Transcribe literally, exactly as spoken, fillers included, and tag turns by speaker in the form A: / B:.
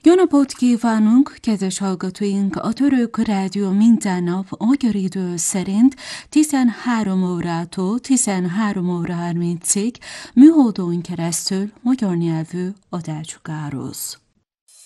A: Jó napot kívánunk, kedves hallgatóink! A Török Rádió minden nap magyar idő szerint tizenhárom órától tizenhárom óra harmincig műholdon keresztül magyar nyelvű adást sugároz.